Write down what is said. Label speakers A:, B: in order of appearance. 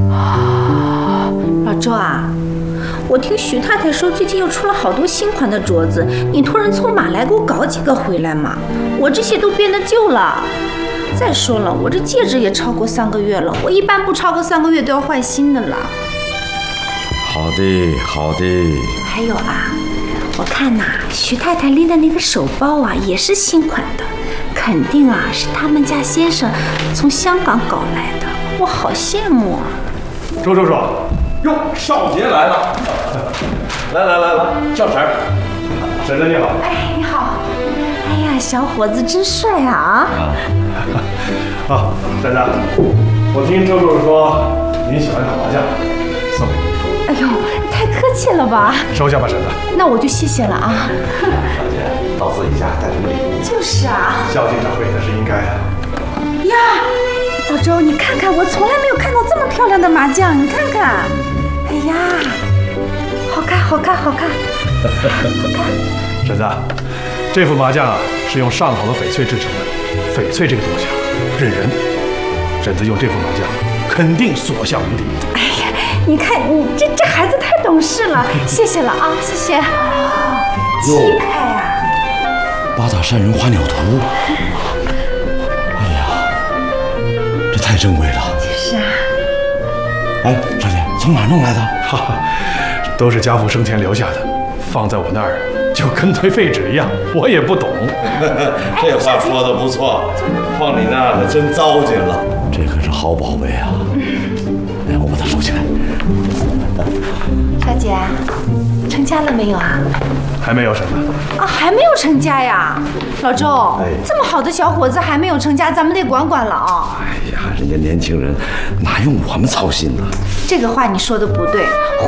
A: 老周啊，我听徐太太说最近又出了好多新款的镯子，你托人从马来给我搞几个回来嘛？我这些都变得旧了。再说了，我这戒指也超过3个月了，我一般不超过3个月都要换新的了。
B: 好的，好的。
A: 还有啊，我看呐，徐太太拎的那个手包啊，也是新款的，肯定啊是他们家先生从香港搞来的，我好羡慕啊。
C: 周叔叔，哟，少爷来了，来，叫婶儿，婶婶你好。
A: 哎，你好。哎呀，小伙子真帅啊！
C: 啊，婶婶，我听周叔叔说您喜欢打麻将，送给您。
A: 哎呦，太客气了吧！
C: 收下吧，婶婶。
A: 那我就谢谢了啊。
B: 小姐，到此一下带什么礼物？
A: 就是啊。
C: 孝敬长辈那是应该的。
A: 呀，老周，你看看，我从来没有看到这么漂亮的麻将，你看看。哎呀，好看，好看，好看，好看。
C: 婶子，这副麻将啊是用上好的翡翠制成的。翡翠这个东西啊，认人。婶子用这副麻将，肯定所向无敌。
A: 哎呀，你看你这孩子太懂事了，谢谢了啊，谢谢。气派啊！
B: 八大山人花鸟图。哎呀，这太珍贵了。
A: 就是啊。
B: 哎，少姐，从哪弄来的？
C: 哈哈，都是家父生前留下的，放在我那儿就跟堆废纸一样，我也不懂。
B: 这话说的不错，放你那儿可真糟践了。这可是好宝贝啊！哎，我把它收起来。
A: 少姐，成家了没有啊？
C: 还没有婶子。
A: 啊，还没有成家呀？老周，这么好的小伙子还没有成家，咱们得管管了啊！
B: 哎呀，人家年轻人哪用我们操心呢？
A: 这个话你说的不对，